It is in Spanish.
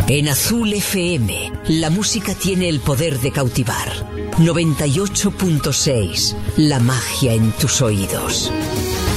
En Azul FM, la música tiene el poder de cautivar. 98.6, la magia en tus oídos.